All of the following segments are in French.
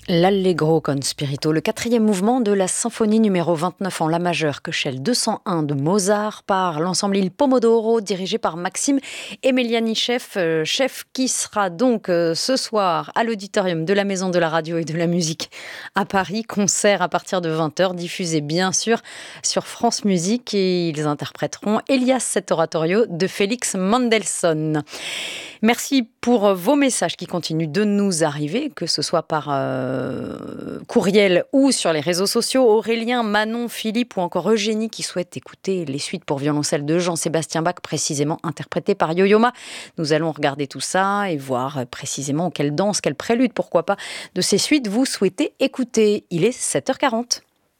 L'Allegro con spirito, le quatrième mouvement de la symphonie numéro 29 en la majeure, Köchel 201 de Mozart, par l'ensemble Il Pomodoro, dirigé par Maxime Emeliani-Chef, chef qui sera donc ce soir à l'auditorium de la Maison de la Radio et de la Musique à Paris. Concert à partir de 20h, diffusé bien sûr sur France Musique, et ils interpréteront Elias cet oratorio de Félix Mendelssohn. Merci pour vos messages qui continuent de nous arriver, que ce soit par courriel ou sur les réseaux sociaux. Aurélien, Manon, Philippe ou encore Eugénie qui souhaitent écouter les suites pour violoncelle de Jean-Sébastien Bach, précisément interprétées par Yo-Yo Ma. Nous allons regarder tout ça et voir précisément quelle danse, quel prélude, pourquoi pas, de ces suites vous souhaitez écouter. Il est 7h40.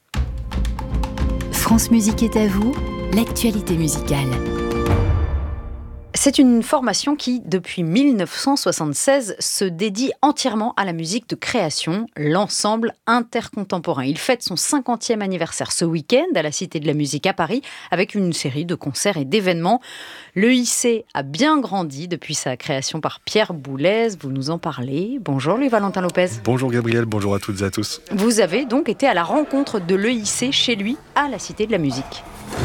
France Musique est à vous, l'actualité musicale. C'est une formation qui, depuis 1976, se dédie entièrement à la musique de création, l'ensemble intercontemporain. Il fête son 50e anniversaire ce week-end à la Cité de la Musique à Paris, avec une série de concerts et d'événements. L'EIC a bien grandi depuis sa création par Pierre Boulez. Vous nous en parlez. Bonjour Louis-Valentin Lopez. Bonjour Gabriel, bonjour à toutes et à tous. Vous avez donc été à la rencontre de l'EIC chez lui, à la Cité de la Musique.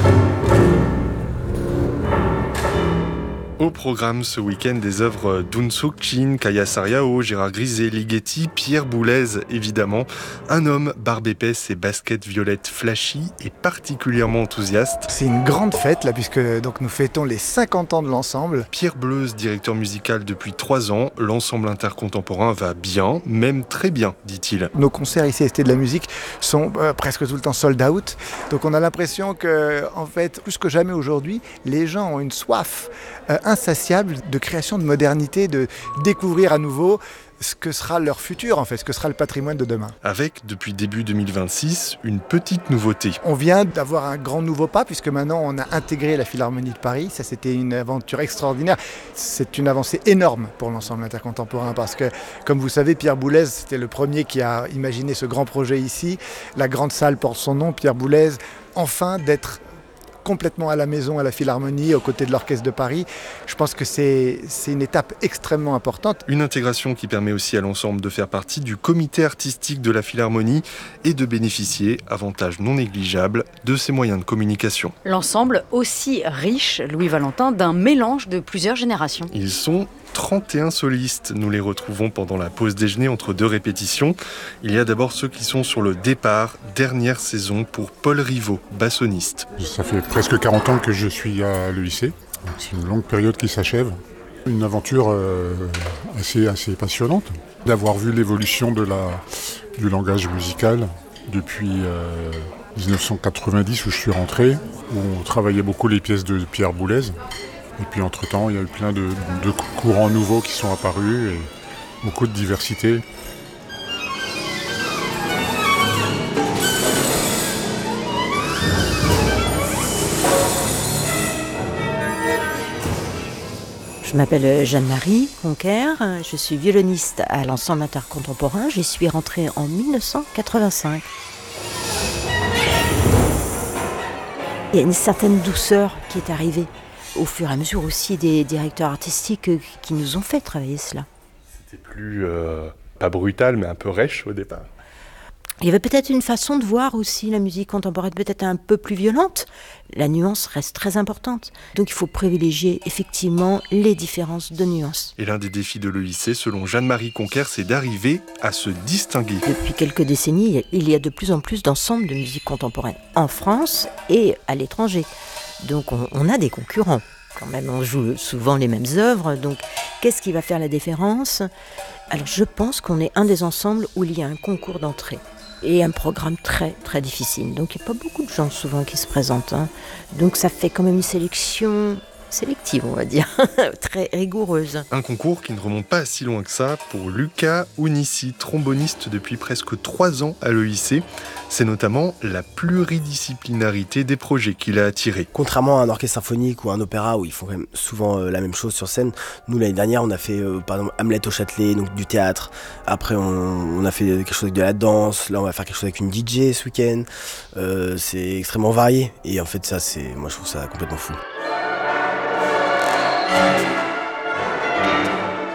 Au programme ce week-end, des œuvres d'Unsuk Chin, Kaya Sariao, Gérard Grisé, Ligeti, Pierre Boulez évidemment. Un homme, barbe épaisse et basket violette flashy et particulièrement enthousiaste. C'est une grande fête là, puisque donc, nous fêtons les 50 ans de l'ensemble. Pierre Bleuze, directeur musical depuis 3 ans, l'ensemble intercontemporain va bien, même très bien, dit-il. Nos concerts ici à la Cité de la Musique sont presque tout le temps sold out. Donc on a l'impression que, en fait, plus que jamais aujourd'hui, les gens ont une soif insatiable de création, de modernité, de découvrir à nouveau ce que sera leur futur, en fait, ce que sera le patrimoine de demain. Avec, depuis début 2026, une petite nouveauté. On vient d'avoir un grand nouveau pas, puisque maintenant on a intégré la Philharmonie de Paris. Ça, c'était une aventure extraordinaire. C'est une avancée énorme pour l'ensemble intercontemporain, parce que, comme vous savez, Pierre Boulez, c'était le premier qui a imaginé ce grand projet ici. La grande salle porte son nom, Pierre Boulez. Enfin, d'être complètement à la maison, à la Philharmonie, aux côtés de l'Orchestre de Paris. Je pense que c'est une étape extrêmement importante. Une intégration qui permet aussi à l'ensemble de faire partie du comité artistique de la Philharmonie et de bénéficier, avantage non négligeable, de ses moyens de communication. L'ensemble aussi riche, Louis-Valentin, d'un mélange de plusieurs générations. Ils sont 31 solistes. Nous les retrouvons pendant la pause déjeuner entre 2 répétitions. Il y a d'abord ceux qui sont sur le départ, dernière saison pour Paul Rivaud, bassoniste. Ça fait presque 40 ans que je suis à l'EIC. C'est une longue période qui s'achève. Une aventure assez passionnante. D'avoir vu l'évolution du langage musical depuis 1990 où je suis rentré, où on travaillait beaucoup les pièces de Pierre Boulez. Et puis entre-temps, il y a eu plein de courants nouveaux qui sont apparus et beaucoup de diversité. Je m'appelle Jeanne-Marie Conquer, je suis violoniste à l'ensemble intercontemporain. J'y suis rentrée en 1985. Il y a une certaine douceur qui est arrivée au fur et à mesure aussi des directeurs artistiques qui nous ont fait travailler cela. C'était plus, pas brutal, mais un peu rêche au départ. Il y avait peut-être une façon de voir aussi la musique contemporaine peut-être un peu plus violente. La nuance reste très importante. Donc il faut privilégier effectivement les différences de nuances. Et l'un des défis de l'EIC, selon Jeanne-Marie Conquer, c'est d'arriver à se distinguer. Depuis quelques décennies, il y a de plus en plus d'ensembles de musique contemporaine en France et à l'étranger. Donc on a des concurrents. Quand même, on joue souvent les mêmes œuvres. Donc qu'est-ce qui va faire la différence ? Alors je pense qu'on est un des ensembles où il y a un concours d'entrée. Et un programme très très difficile. Donc il n'y a pas beaucoup de gens souvent qui se présentent. Donc ça fait quand même une sélection sélective, on va dire, très rigoureuse. Un concours qui ne remonte pas si loin que ça pour Luca Unissi, tromboniste depuis presque 3 ans à l'EIC. C'est notamment la pluridisciplinarité des projets qui l'a attiré. Contrairement à un orchestre symphonique ou un opéra où ils font quand même souvent la même chose sur scène, nous l'année dernière on a fait par exemple Hamlet au Châtelet, donc du théâtre. Après on a fait quelque chose avec de la danse, là on va faire quelque chose avec une DJ ce week-end. C'est extrêmement varié et en fait ça moi je trouve ça complètement fou.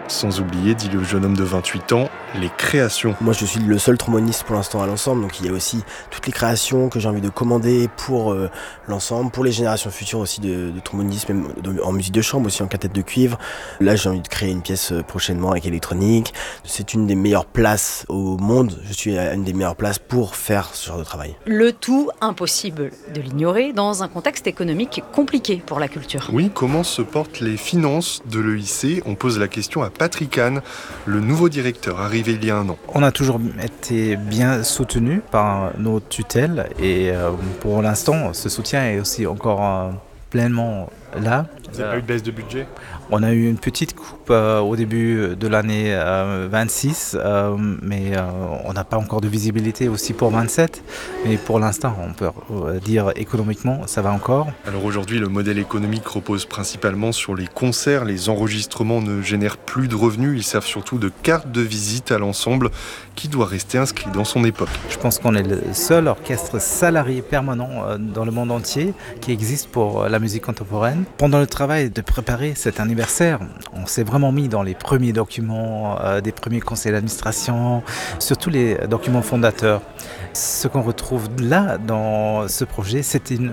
Sans oublier, dit le jeune homme de 28 ans, les créations. Moi je suis le seul tromboniste pour l'instant à l'ensemble, donc il y a aussi toutes les créations que j'ai envie de commander pour l'ensemble, pour les générations futures aussi de trombonistes, même en musique de chambre, aussi en quintette de cuivre. Là j'ai envie de créer une pièce prochainement avec électronique. C'est une des meilleures places au monde, je suis à une des meilleures places pour faire ce genre de travail. Le tout impossible de l'ignorer dans un contexte économique compliqué pour la culture. Oui, comment se portent les finances de l'EIC? On pose la question à Patrick Hahn, le nouveau directeur arrivé il y a un an. On a toujours été bien soutenu par nos tutelles et pour l'instant, ce soutien est aussi encore pleinement là. Vous n'avez pas eu de baisse de budget? On a eu une petite coupe au début de l'année 26, mais on n'a pas encore de visibilité aussi pour 27. Mais pour l'instant, on peut dire économiquement, ça va encore. Alors aujourd'hui, le modèle économique repose principalement sur les concerts. Les enregistrements ne génèrent plus de revenus. Ils servent surtout de carte de visite à l'ensemble qui doit rester inscrit dans son époque. Je pense qu'on est le seul orchestre salarié permanent dans le monde entier qui existe pour la musique contemporaine. Pendant le travail de préparer cet anniversaire, on s'est vraiment mis dans les premiers documents des premiers conseils d'administration, surtout les documents fondateurs. Ce qu'on retrouve là dans ce projet, c'était une